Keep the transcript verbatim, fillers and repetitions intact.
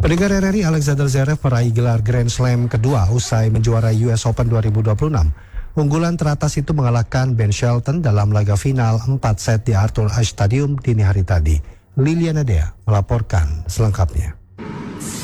Pendengar R R I, Alexander Zverev meraih gelar Grand Slam kedua usai menjuarai U S Open dua ribu dua puluh enam. Unggulan teratas itu mengalahkan Ben Shelton dalam laga final empat set di Arthur Ashe Stadium dini hari tadi. Liliana Dea melaporkan selengkapnya.